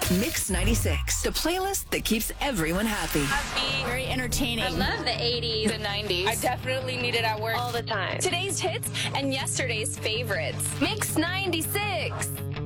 Mix 96, the playlist that keeps everyone happy. Very entertaining. I love the 80s. The 90s. I definitely need it at work all the time. Today's hits and yesterday's favorites. Mix 96.